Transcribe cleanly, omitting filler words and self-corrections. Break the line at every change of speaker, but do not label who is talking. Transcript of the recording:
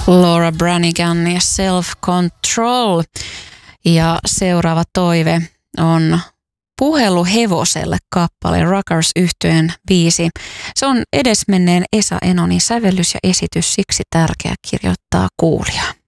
Laura Branigan ja Self Control. Ja seuraava toive on Puhelu hevoselle kappale Rockers -yhtyeen biisi. Se on edesmenneen Esa Enonin sävellys ja esitys, siksi tärkeä kirjoittaa kuulija.